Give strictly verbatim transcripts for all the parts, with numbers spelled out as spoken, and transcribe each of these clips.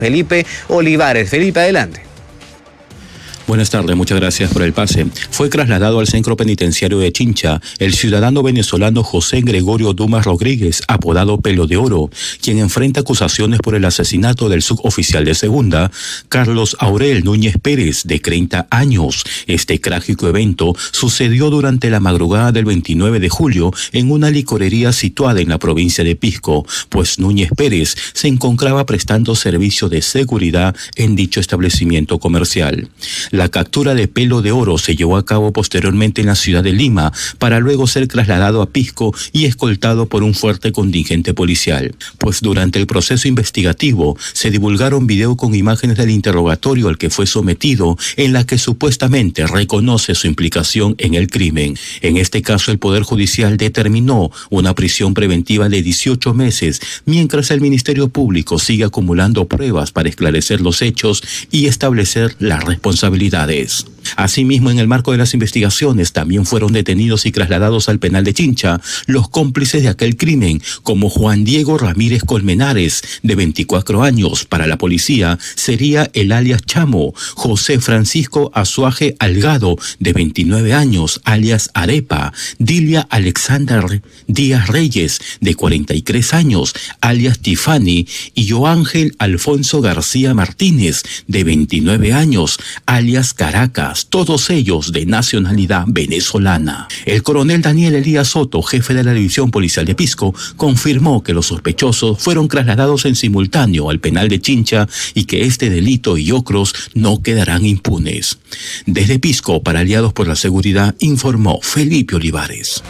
Felipe Olivares. Felipe, adelante. Buenas tardes, muchas gracias por el pase. Fue trasladado al centro penitenciario de Chincha el ciudadano venezolano José Gregorio Dumas Rodríguez, apodado Pelo de Oro, quien enfrenta acusaciones por el asesinato del suboficial de segunda, Carlos Aurel Núñez Pérez, de treinta años. Este trágico evento sucedió durante la madrugada del veintinueve de julio en una licorería situada en la provincia de Pisco, pues Núñez Pérez se encontraba prestando servicio de seguridad en dicho establecimiento comercial. La captura de Pelo de Oro se llevó a cabo posteriormente en la ciudad de Lima para luego ser trasladado a Pisco y escoltado por un fuerte contingente policial, pues durante el proceso investigativo se divulgaron videos con imágenes del interrogatorio al que fue sometido en la que supuestamente reconoce su implicación en el crimen. En este caso el Poder Judicial determinó una prisión preventiva de dieciocho meses, mientras el Ministerio Público sigue acumulando pruebas para esclarecer los hechos y establecer las responsabilidades. Asimismo, en el marco de las investigaciones, también fueron detenidos y trasladados al penal de Chincha los cómplices de aquel crimen, como Juan Diego Ramírez Colmenares, de veinticuatro años, para la policía sería el alias Chamo; José Francisco Azuaje Algado, de veintinueve años, alias Arepa; Dilia Alexander Díaz Reyes, de cuarenta y tres años, alias Tiffany; y Joángel Alfonso García Martínez, de veintinueve años, alias Caracas, todos ellos de nacionalidad venezolana. El coronel Daniel Elías Soto, jefe de la División Policial de Pisco, confirmó que los sospechosos fueron trasladados en simultáneo al penal de Chincha y que este delito y otros no quedarán impunes. Desde Pisco, para Aliados por la Seguridad, informó Felipe Olivares.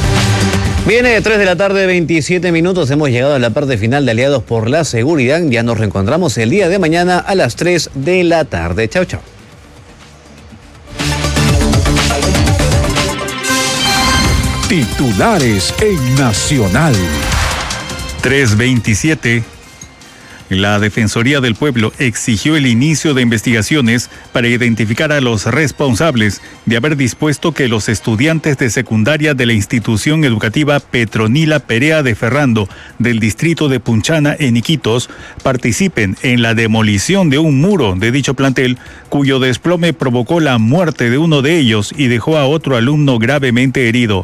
Viene de tres de la tarde, veintisiete minutos. Hemos llegado a la parte final de Aliados por la Seguridad. Ya nos reencontramos el día de mañana a las tres de la tarde. Chao, chao. Titulares en Nacional. tres veintisiete. La Defensoría del Pueblo exigió el inicio de investigaciones para identificar a los responsables de haber dispuesto que los estudiantes de secundaria de la institución educativa Petronila Perea de Ferrando del distrito de Punchana, en Iquitos, participen en la demolición de un muro de dicho plantel, cuyo desplome provocó la muerte de uno de ellos y dejó a otro alumno gravemente herido.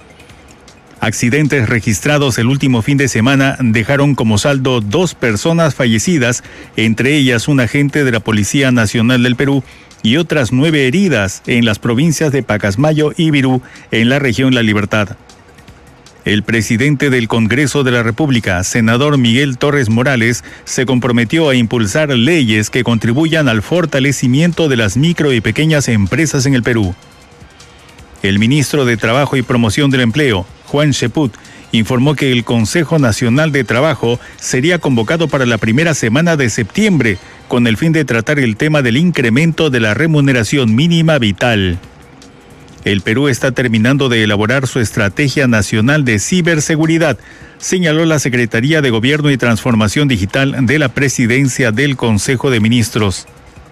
Accidentes registrados el último fin de semana dejaron como saldo dos personas fallecidas, entre ellas un agente de la Policía Nacional del Perú, y otras nueve heridas en las provincias de Pacasmayo y Virú, en la región La Libertad. El presidente del Congreso de la República, senador Miguel Torres Morales, se comprometió a impulsar leyes que contribuyan al fortalecimiento de las micro y pequeñas empresas en el Perú. El ministro de Trabajo y Promoción del Empleo, Juan Cheput, informó que el Consejo Nacional de Trabajo sería convocado para la primera semana de septiembre, con el fin de tratar el tema del incremento de la remuneración mínima vital. El Perú está terminando de elaborar su Estrategia Nacional de Ciberseguridad, señaló la Secretaría de Gobierno y Transformación Digital de la Presidencia del Consejo de Ministros.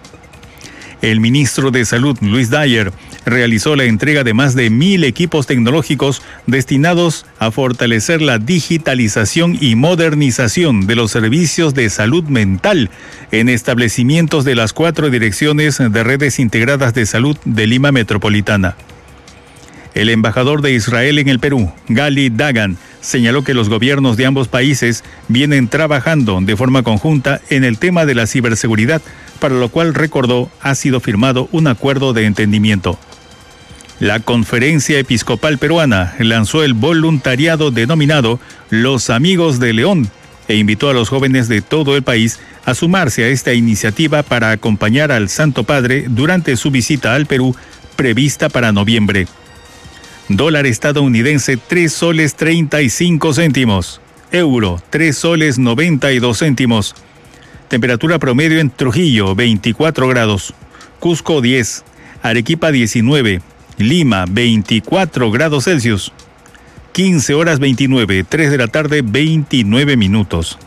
El ministro de Salud, Luis Dyer, realizó la entrega de más de mil equipos tecnológicos destinados a fortalecer la digitalización y modernización de los servicios de salud mental en establecimientos de las cuatro direcciones de redes integradas de salud de Lima Metropolitana. El embajador de Israel en el Perú, Gali Dagan, señaló que los gobiernos de ambos países vienen trabajando de forma conjunta en el tema de la ciberseguridad, para lo cual, recordó, ha sido firmado un acuerdo de entendimiento. La Conferencia Episcopal Peruana lanzó el voluntariado denominado Los Amigos de León e invitó a los jóvenes de todo el país a sumarse a esta iniciativa para acompañar al Santo Padre durante su visita al Perú, prevista para noviembre. Dólar estadounidense tres soles treinta y cinco céntimos. Euro tres soles noventa y dos céntimos. Temperatura promedio en Trujillo veinticuatro grados. Cusco diez. Arequipa diecinueve. Lima veinticuatro grados Celsius. quince horas veintinueve. tres de la tarde veintinueve minutos.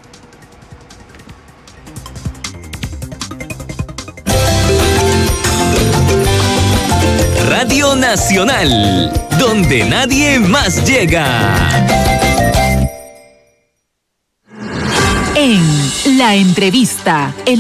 Radio Nacional, donde nadie más llega. En La entrevista. El